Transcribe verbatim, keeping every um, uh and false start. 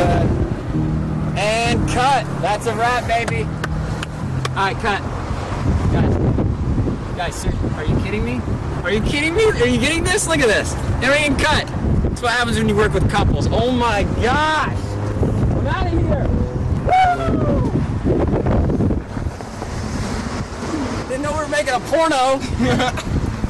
good. And cut. That's a wrap, baby. All right, cut. Guys, guys, sir, are you kidding me? Are you kidding me? Are you getting this? Look at this. Never even cut. That's what happens when you work with couples. Oh my gosh. I'm out of here. Woo! Didn't know we were making a porno.